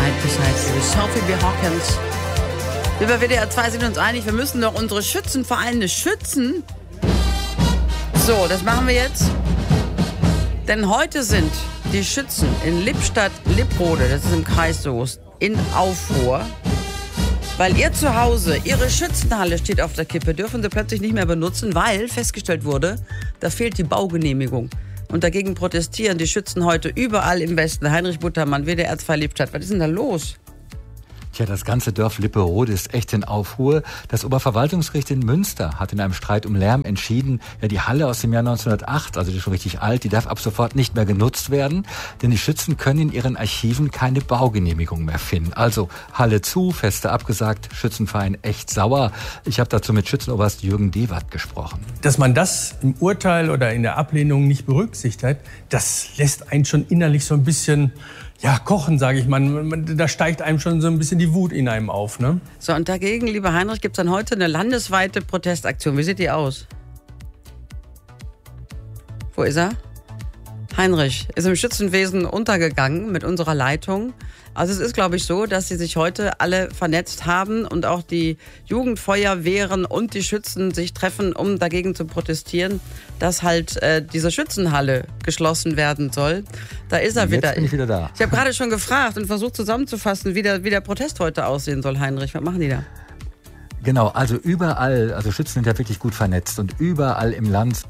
Sophie B. Hawkins. Wir bei WDR 2 sind uns einig, wir müssen doch unsere Schützenvereine schützen. So, das machen wir jetzt. Denn heute sind die Schützen in Lippstadt-Lipprode, das ist im Kreis Soest, in Aufruhr. Weil ihr zu Hause, ihre Schützenhalle steht auf der Kippe, dürfen sie plötzlich nicht mehr benutzen, weil festgestellt wurde, da fehlt die Baugenehmigung. Und dagegen protestieren die Schützen heute überall im Westen. Heinrich Buttermann, WDR 2 Lippstadt. Was ist denn da los? Tja, das ganze Dorf Lipperode ist echt in Aufruhr. Das Oberverwaltungsgericht in Münster hat in einem Streit um Lärm entschieden, ja, die Halle aus dem Jahr 1908, also die ist schon richtig alt, die darf ab sofort nicht mehr genutzt werden, denn die Schützen können in ihren Archiven keine Baugenehmigung mehr finden. Also Halle zu, Feste abgesagt, Schützenverein echt sauer. Ich habe dazu mit Schützenoberst Jürgen Dewert gesprochen. Dass man das im Urteil oder in der Ablehnung nicht berücksichtigt hat, das lässt einen schon innerlich so ein bisschen kochen, sage ich mal. Da steigt einem schon so ein bisschen die Wut in einem auf, ne? So, und dagegen, lieber Heinrich, gibt es dann heute eine landesweite Protestaktion. Wie sieht die aus? Wo ist er? Heinrich ist im Schützenwesen untergegangen mit unserer Leitung. Also es ist, glaube ich, so, dass sie sich heute alle vernetzt haben und auch die Jugendfeuerwehren und die Schützen sich treffen, um dagegen zu protestieren, dass halt diese Schützenhalle geschlossen werden soll. Da ist er wieder. Jetzt bin ich wieder da. Ich habe gerade schon gefragt und versucht zusammenzufassen, wie der Protest heute aussehen soll, Heinrich. Was machen die da? Genau, also überall, also Schützen sind ja wirklich gut vernetzt und überall im Land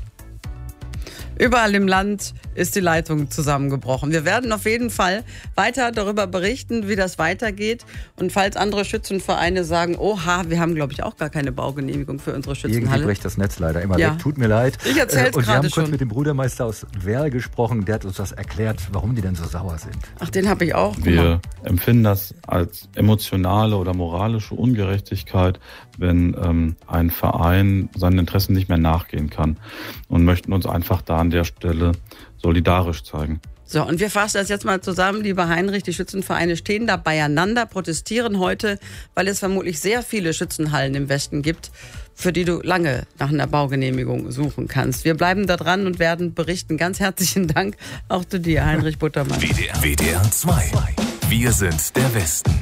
ist die Leitung zusammengebrochen. Wir werden auf jeden Fall weiter darüber berichten, wie das weitergeht. Und falls andere Schützenvereine sagen, oha, wir haben, glaube ich, auch gar keine Baugenehmigung für unsere Schützenhalle. Irgendwie bricht das Netz leider immer weg. Tut mir leid. Ich erzähl's gerade schon. Und wir haben kurz mit dem Brudermeister aus Werl gesprochen. Der hat uns das erklärt, warum die denn so sauer sind. Ach, den habe ich auch. Wir empfinden das als emotionale oder moralische Ungerechtigkeit, wenn ein Verein seinen Interessen nicht mehr nachgehen kann und möchten uns einfach da an der Stelle solidarisch zeigen. So, und wir fassen das jetzt mal zusammen, lieber Heinrich. Die Schützenvereine stehen da beieinander, protestieren heute, weil es vermutlich sehr viele Schützenhallen im Westen gibt, für die du lange nach einer Baugenehmigung suchen kannst. Wir bleiben da dran und werden berichten. Ganz herzlichen Dank auch zu dir, Heinrich Buttermann. WDR 2. Wir sind der Westen.